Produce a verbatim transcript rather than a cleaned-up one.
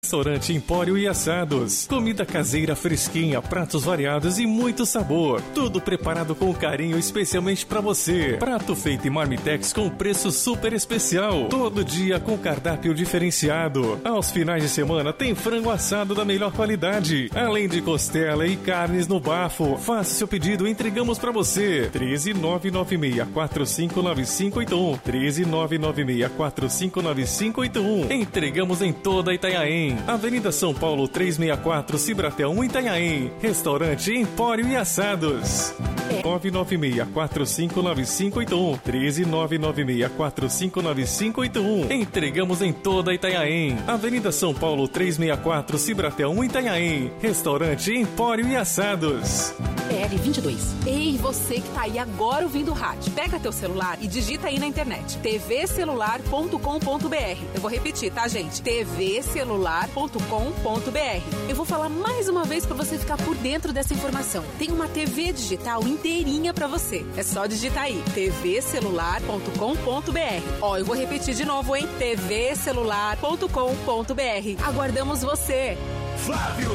Restaurante Empório e Assados. Comida caseira fresquinha, pratos variados e muito sabor. Tudo preparado com carinho especialmente pra você. Prato feito em Marmitex com preço super especial. Todo dia com cardápio diferenciado. Aos finais de semana tem frango assado da melhor qualidade. Além de costela e carnes no bafo. Faça seu pedido e entregamos pra você. treze nove nove seis quatro cinco nove cinco oito um. treze nove nove seis quatro cinco nove cinco oito um. Entregamos em toda Itanhaém. Avenida São Paulo trezentos e sessenta e quatro, Cibratel um, Itanhaém. Restaurante Empório e Assados. nove nove seis quatro cinco nove cinco oito um. treze nove nove seis quatro cinco nove cinco oito um. Entregamos em toda Itanhaém. Avenida São Paulo trezentos e sessenta e quatro, Cibratel um, Itanhaém. Restaurante Empório e Assados. L vinte e dois. Ei, você que tá aí agora ouvindo o rádio. Pega teu celular e digita aí na internet. t v celular ponto com ponto b r. Eu vou repetir, tá, gente? t v celular ponto com ponto b r. Eu vou falar mais uma vez para você ficar por dentro dessa informação. Tem uma T V digital inteirinha para você. É só digitar aí, t v celular ponto com ponto b r. Ó, eu vou repetir de novo, hein? t v celular ponto com ponto b r. Aguardamos você. Flávio